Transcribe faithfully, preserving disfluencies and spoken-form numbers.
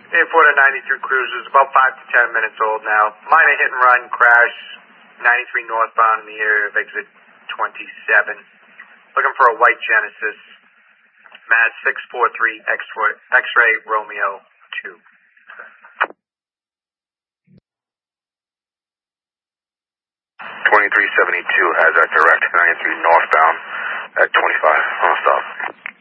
eight four to ninety-three Cruisers, about five to ten minutes old now. Minor hit and run crash, ninety-three northbound in the area of exit twenty-seven. Looking for a white Genesis. Mass six four three X-ray Romeo two. twenty-three seventy-two has that direct ninety-three northbound at twenty-five. On stop.